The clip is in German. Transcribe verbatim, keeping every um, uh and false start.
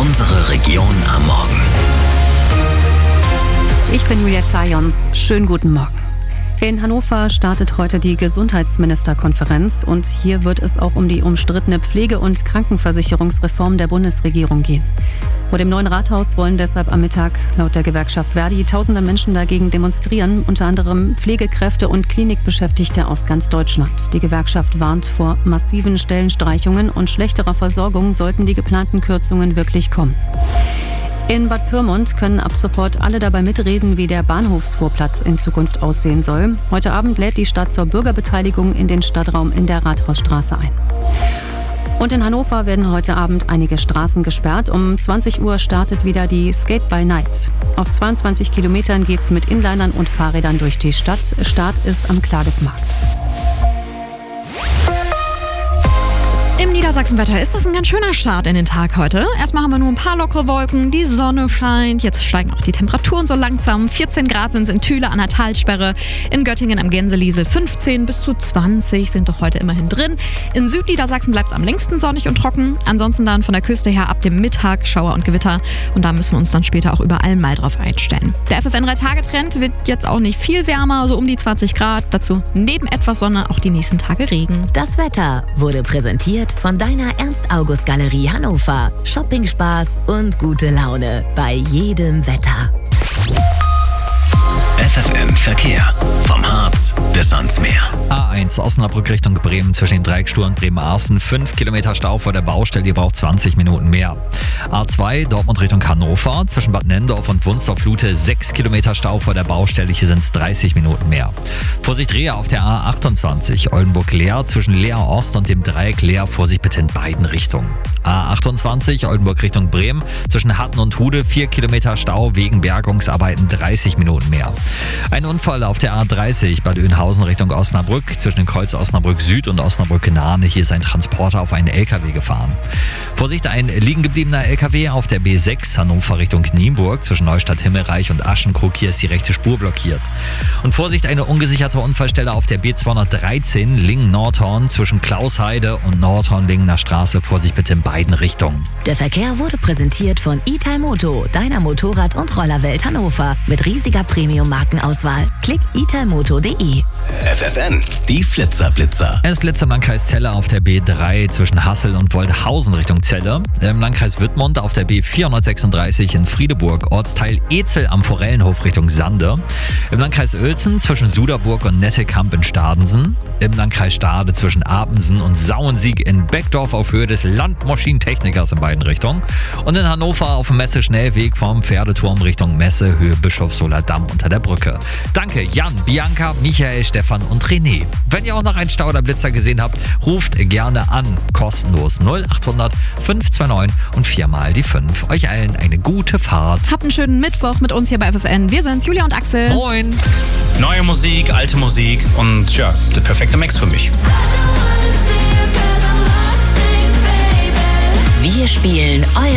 Unsere Region am Morgen. Ich bin Julia Zajons. Schönen guten Morgen. In Hannover startet heute die Gesundheitsministerkonferenz und hier wird es auch um die umstrittene Pflege- und Krankenversicherungsreform der Bundesregierung gehen. Vor dem neuen Rathaus wollen deshalb am Mittag laut der Gewerkschaft Verdi tausende Menschen dagegen demonstrieren, unter anderem Pflegekräfte und Klinikbeschäftigte aus ganz Deutschland. Die Gewerkschaft warnt vor massiven Stellenstreichungen und schlechterer Versorgung, sollten die geplanten Kürzungen wirklich kommen. In Bad Pyrmont können ab sofort alle dabei mitreden, wie der Bahnhofsvorplatz in Zukunft aussehen soll. Heute Abend lädt die Stadt zur Bürgerbeteiligung in den Stadtraum in der Rathausstraße ein. Und in Hannover werden heute Abend einige Straßen gesperrt. Um zwanzig Uhr startet wieder die Skate by Night. Auf zweiundzwanzig Kilometern geht's mit Inlinern und Fahrrädern durch die Stadt. Start ist am Klagesmarkt. Im Niedersachsenwetter ist das ein ganz schöner Start in den Tag heute. Erstmal haben wir nur ein paar lockere Wolken, die Sonne scheint. Jetzt steigen auch die Temperaturen so langsam. vierzehn Grad sind es in Thüle an der Talsperre. In Göttingen am Gänseliesel fünfzehn bis zu zwanzig sind doch heute immerhin drin. In Südniedersachsen bleibt es am längsten sonnig und trocken. Ansonsten dann von der Küste her ab dem Mittag Schauer und Gewitter. Und da müssen wir uns dann später auch überall mal drauf einstellen. Der F F N drei Tage Trend wird jetzt auch nicht viel wärmer, so um die zwanzig Grad. Dazu neben etwas Sonne auch die nächsten Tage Regen. Das Wetter wurde präsentiert von deiner Ernst-August-Galerie Hannover. Shopping-Spaß und gute Laune bei jedem Wetter. F F N Verkehr. Vom Harz bis ans Meer. A eins Osnabrück Richtung Bremen zwischen dem Dreieck Stur und Bremen-Arsen. fünf Kilometer Stau vor der Baustelle, ihr braucht zwanzig Minuten mehr. A zwei Dortmund Richtung Hannover zwischen Bad Nendorf und Wunsdorf-Lute. sechs Kilometer Stau vor der Baustelle, hier sind es dreißig Minuten mehr. Vorsicht Rehe auf der A achtundzwanzig Oldenburg-Leer zwischen Leer Ost und dem Dreieck Leer. Vorsicht bitte in beiden Richtungen. A achtundzwanzig Oldenburg Richtung Bremen zwischen Hatten und Hude. vier Kilometer Stau wegen Bergungsarbeiten, dreißig Minuten mehr. Ein Unfall auf der A dreißig Bad Oeynhausen Richtung Osnabrück zwischen dem Kreuz Osnabrück Süd und Osnabrück-Nahe. Hier ist ein Transporter auf einen L K W gefahren. Vorsicht, ein liegen gebliebener L K W auf der B sechs Hannover Richtung Nienburg zwischen Neustadt-Himmelreich und Aschenkrug. Hier ist die rechte Spur blockiert. Und Vorsicht, eine ungesicherte Unfallstelle auf der B zweihundertdreizehn Lingen-Nordhorn zwischen Klausheide und Nordhorn-Lingener Straße. Vorsicht bitte in beiden Richtungen. Der Verkehr wurde präsentiert von Italmoto, deiner Motorrad- und Rollerwelt Hannover. Mit riesiger Premium-Markenauswahl. Klick italmoto punkt de. F F N, die Flitzerblitzer. Es blitzt im Landkreis Celle auf der B drei zwischen Hassel und Woldhausen Richtung Celle. Im Landkreis Wittmund auf der B vierhundertsechsunddreißig in Friedeburg, Ortsteil Ezel am Forellenhof Richtung Sande. Im Landkreis Uelzen zwischen Suderburg und Nettekamp in Stadensen. Im Landkreis Stade zwischen Apensen und Sauensieg in Beckdorf auf Höhe des Landmaschinentechnikers in beiden Richtungen. Und in Hannover auf dem Messe-Schnellweg vom Pferdeturm Richtung Messe, Höhe Bischofssoler Damm unter der Brücke. Danke Jan, Bianca, Michael, Stefan und René. Wenn ihr auch noch einen Stau oder Blitzer gesehen habt, ruft gerne an. Kostenlos null achthundert fünf zwei neun und viermal die fünf. Euch allen eine gute Fahrt. Habt einen schönen Mittwoch mit uns hier bei F F N. Wir sind's, Julia und Axel. Moin. Neue Musik, alte Musik und ja, der perfekte Mix für mich. Wir spielen eure